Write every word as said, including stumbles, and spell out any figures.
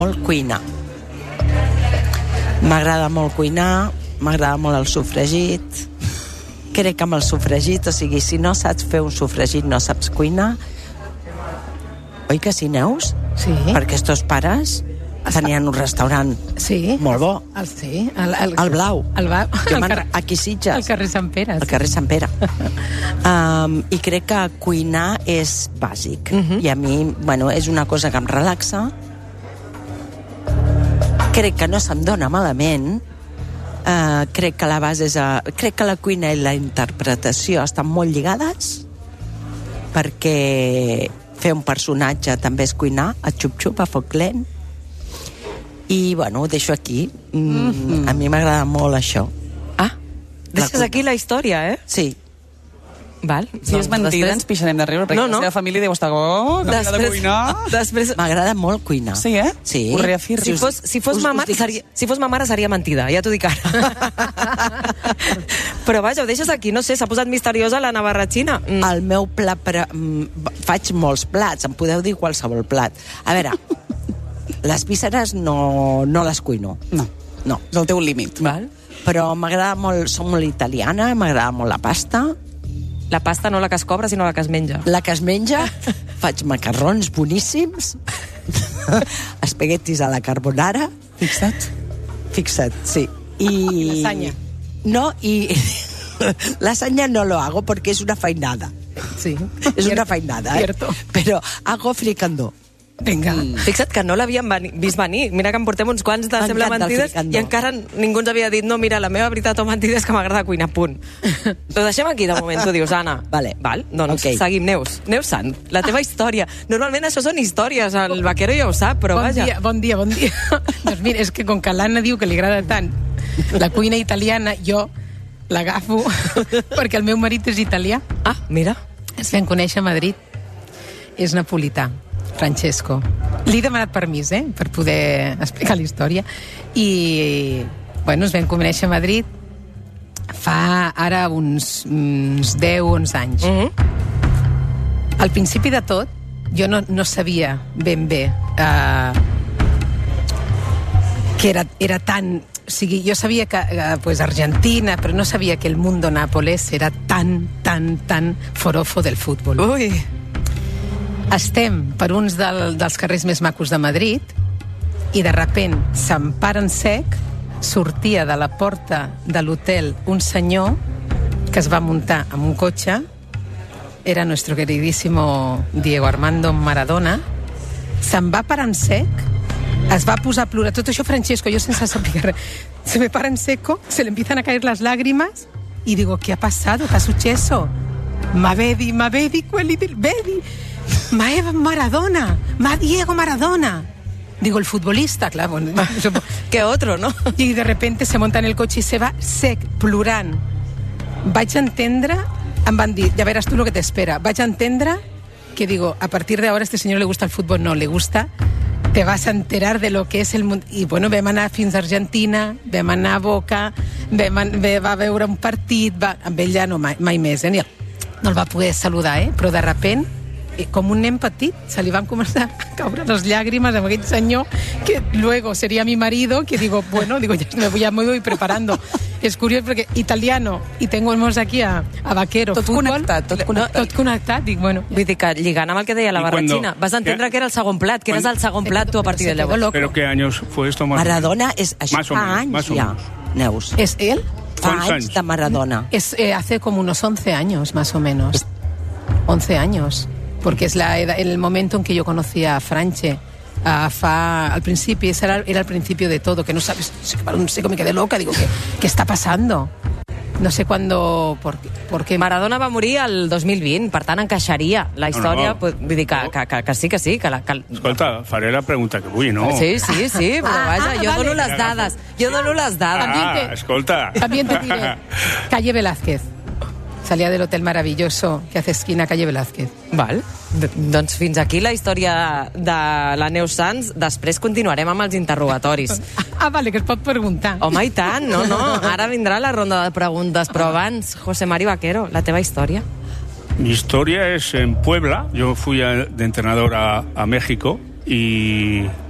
molt cuinar. M'agrada molt cuinar, m'agrada molt el sofregit. Crec que amb el sofregit, o sigui, si no saps fer un sofregit, no saps cuinar. Oi que sí, Neus? Sí. Perquè els teus pares tenien un restaurant sí. molt bo. El, sí. El, el, el Blau. El Blau. Que El man, carrer, aquí Sitges. al carrer Sant Pere. Al carrer Sant Pere. um, I crec que cuinar és bàsic. Uh-huh. I a mi, bueno, és una cosa que em relaxa. Crec que no se'm dona malament. Uh, crec que la base és a, crec que la cuina i la interpretació estan molt lligades, perquè fer un personatge també és cuinar a xup-xup, a foc lent. I bueno, ho deixo aquí. mm, mm-hmm. A mi m'agrada molt això. Ah, deixes aquí la història, eh? Sí. Val. Si és mentida, després... ens pixarem de riure, perquè no, no. la seva família deu estar... Oh, que després... de cuinar. Després... M'agrada molt cuinar. Sí, eh? Sí. Ho reafirmo. Si fos, si fos, us, ma, us, us seria, si fos ma mare seria mentida, ja t'ho dic ara. Però vaja, ho deixes aquí, no sé, s'ha posat misteriosa la navarratxina. Mm. El meu plat... Per, mm, faig molts plats, em podeu dir qualsevol plat. A veure, les vísceres no, no les cuino. No. No. És el teu límit. Val? Però m'agrada molt, som molt italiana, m'agrada molt la pasta. La pasta no la que es cobra, sinó la que es menja. La que es menja. Faig macarrons boníssims. Espaguetis a la carbonara. Fixa't. Fixa't, sí. I... Lasanya. No, i... Lasanya no lo hago porque es una feinada. Sí. Es una feinada, ¿eh? Cierto. Pero hago fricandó. Vinga. Mm. Fixa't que no l'havíem vist venir. Mira que em portem uns quants de Sembla Mentides i encara ningú ens havia dit no, mira, la meva veritat o mentida és que m'agrada cuinar, punt. Ho deixem aquí de moment, tu dius, Anna. Vale. Val? Doncs okay. Seguim, Neus. Neus Sant, la teva història. Normalment això són històries, el Vaquero ja ho sap, però bon vaja. Dia, bon dia, bon dia. Doncs mira, és que com que l'Anna diu que li agrada tant la cuina italiana, jo l'agafo perquè el meu marit és italià. Ah, mira. Es vam conèixer a Madrid. És napolità. Francesco. Li he demanat permís, eh?, per poder explicar la història. I, bueno, ens vam conèixer a Madrid fa ara uns, uns deu o onze anys. Mm-hmm. Al principi de tot, jo no, no sabia ben bé uh, que era, era tan... O sigui, jo sabia que uh, pues, Argentina, però no sabia que el mundo Nápoles era tan, tan, tan forofo del futbol. Ui! Estem per uns del, dels carrers més macos de Madrid i de repent se'n para en sec, sortia de la porta de l'hotel un senyor que es va muntar amb un cotxe, era nuestro queridísimo Diego Armando Maradona, se'n va parar en sec, es va posar a plorar, tot això Francesco, jo sense saber res, se me para en seco, se le empiezan a caer las lágrimas y digo, ¿qué ha pasado? ¿Qué ha successo? Ma vedi, ma vedi quelli del... Vedi... Ma Eva Maradona, ma Diego Maradona. Digo, el futbolista, clar. Bueno, que otro, ¿no? I de repente se monta en el cotxe i se va sec, plorant. Vaig entendre, em van dir, ja veràs tu lo que t'espera. Vaig entendre que, digo, a partir de ahora a este señor le gusta el fútbol, no, le gusta, te vas a enterar de lo que es el mundo. I, bueno, vam anar fins a Argentina, vam anar a Boca, vam, va veure un partit, va, amb ell ja no, mai, mai més, eh? No el va poder saludar, eh? Però de repent, com un nen petit, se li van començar a caure les llàgrimes amb aquell senyor que luego sería mi marido, que digo, bueno, digo, ya me voy, ya me voy preparando. És curiós perquè italiano i tengo aquí a, a Vaquero, tot futbol, connectat, tot connectat. No, tot connectat, dic, bueno. Vull dir que lligant amb el que deia la Barratxina, vas entendre ¿Qué? que era el segon plat, que eres el segon plat tu a partir de llavors. ¿Pero qué años fue esto? Más Maradona és això, más o fa menos, anys más o ja, menos. Neus. ¿Es él? Fa ¿Cuántos anys años? de Maradona. Es, eh, hace como unos once años, más o menos. once años. Porque es la, el momento en que yo conocí a Franche. Uh, fa, al principi, ese era, era el principio de todo, que no sabes, un seco me quedé loca, digo, ¿qué, qué está pasando? No sé cuándo, por, por qué... Maradona va morir el dos mil vint, per tant encaixaria la història, No, no. pues, vull dir que, que, que, que sí, que sí, que la... Que... Escolta, faré la pregunta que vull, no? Sí, sí, sí, però Ah, vaja, ah, jo vale. dono les dades, jo dono les dades. También Ah, te- escolta. También te diré, Calle Velázquez. Salía del hotel maravilloso que hace esquina Calle Velázquez. Val. D doncs fins aquí la història de la Neus Sans. Després continuarem amb els interrogatoris. Ah, vale, que es pot preguntar. Home, i tant, no, no. Ara vindrà la ronda de preguntes, però abans, José Mari Vaquero, la teva història. Mi historia es en Puebla. Yo fui a- de entrenador a, a México y